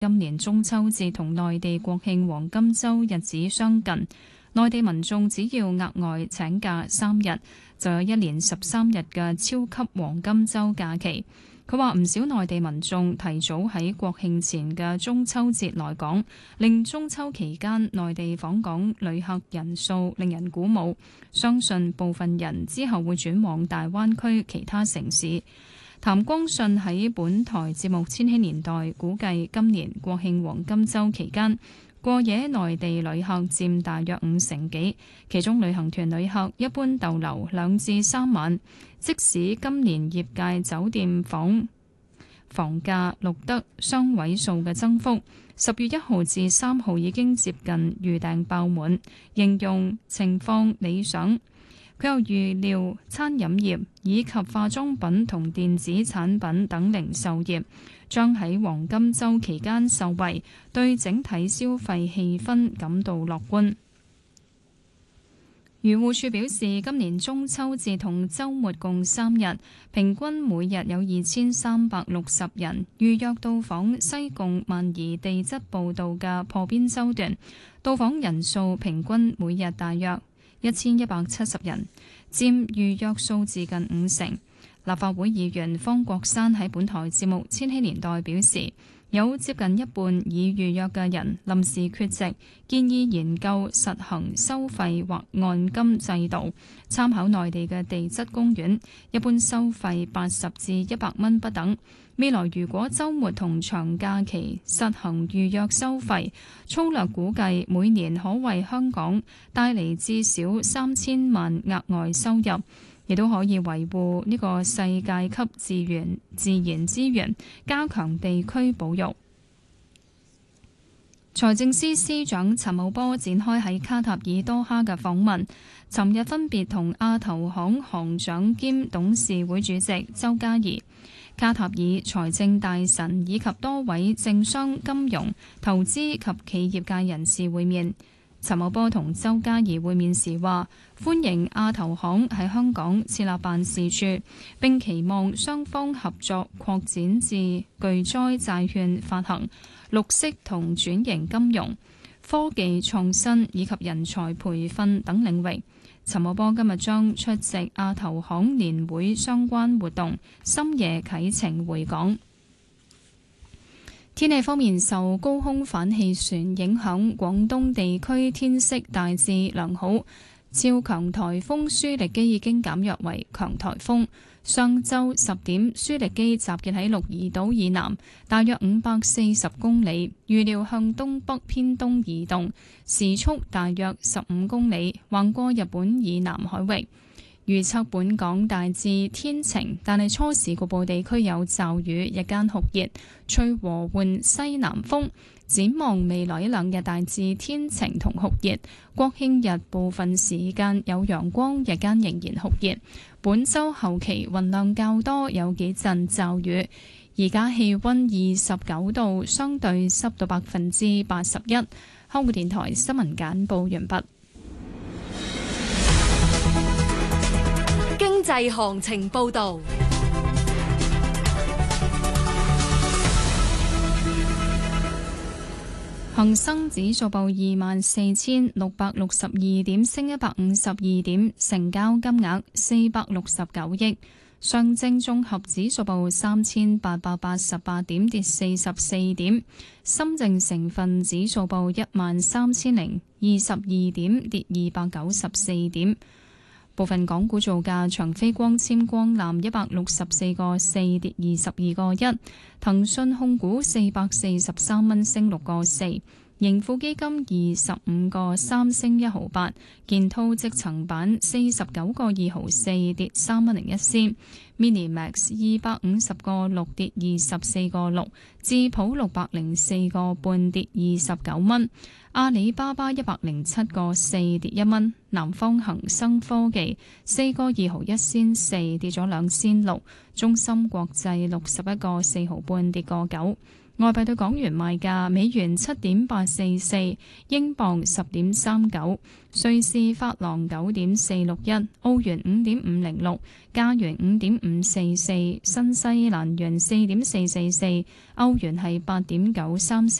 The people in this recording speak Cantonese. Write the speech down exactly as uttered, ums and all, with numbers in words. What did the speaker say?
今年中秋節同內地國慶黃金週日子相近，內地民眾只要額外請假三日，就有一連十三日嘅超級黃金週假期。佢話唔少內地民眾提早喺國慶前嘅中秋節來港，令中秋期間內地訪港旅客人數令人鼓舞。相信部分人之後會轉往大灣區其他城市。譚光信喺本台節目《千禧年代》估計，今年國慶黃金週期間，過夜內地旅客佔大約五成幾，其中旅行團旅客一般逗留兩至三晚。即使今年業界酒店房房價錄得雙位數嘅增幅，十月一號至三號已經接近預訂爆滿，形容情況理想。佢又預料餐飲業以及化妝品同電子產品等零售業將喺黃金週期間受惠，對整體消費氣氛感到樂觀。漁護署表示，今年中秋節同週末共三日，平均每日有二千三百六十人預約到訪西貢萬宜地質步道嘅破邊洲段，到訪人數平均每日大約一千一百七十人，佔預約數字近五成。立法會議員方國珊喺本台節目《千禧年代》表示，有接近一半已預約嘅人臨時缺席，建議研究實行收費或按金制度，參考內地嘅地質公園，一般收費八十至一百蚊不等。未來如果週末同長假期實行預約收費，粗略估計每年可為香港帶嚟至少三千萬額外收入，亦都可以維護呢個世界級自然自然資源，加強地區保育。財政司司長陳茂波展開喺卡塔爾多哈嘅訪問，尋日分別同亞投行行長兼董事會主席周家怡、卡塔爾財政大臣以及多位政商、金融、投資及企業界人士會面。陳茂波同周家怡會面時話，歡迎亞投行喺香港設立辦事處，並期望雙方合作擴展至巨災債券發行、綠色同轉型金融、科技創新以及人才培訓等領域。陳茂波今日將出席亞投行年會相關活動，深夜啟程回港。天氣方面，受高空反氣旋影響，廣東地區天色大致良好。超強颱風舒力基已經減弱為強颱風。上晝十點，舒力基集結喺鹿兒島以南，大約五百四十公里，預料向東北偏東移動，時速大約十五公里，橫過日本以南海域。預測本港大致天晴，但係初時局部地區有驟雨，日間酷熱，吹和緩西南風。展望未來一兩日大致天晴同酷熱，國慶日部分時間有陽光，日間仍然酷熱。本週後期雲量較多，有幾陣驟雨。而家氣溫二十九度，相對濕度百分之八十一。香港電台新聞簡報完畢。 經濟行情報道， 恒生指數報二萬四千六百六十二點，升一百五十二點，成交金額四百六十九億。上證綜合指數報三千八百八十八點，跌四十四點。深證成分指數報一萬三千零二十二點，跌二百九十四點。部分港股造價：長飛光纖光纜一百六十四個四跌二十二個一，騰訊控股四百四十三蚊升六個四，盈富基金二十五個三升一毫八，建滔積層板四十九個二毫四跌三蚊零一仙。Minimax 二百五十個六跌二十四個六，智普六百零四個半跌二十九蚊，阿里巴巴一百零七個四跌一蚊，南方恒生科技四個二毫一仙四跌咗兩仙六，中芯國際六十一個四毫半跌個九， 外幣對港元賣價：美元七點八四四，英鎊十點三九，瑞士法郎九點四六一，澳元五點五零六，加元五點五四四，新西蘭元四點四四四，歐元係八點九三四。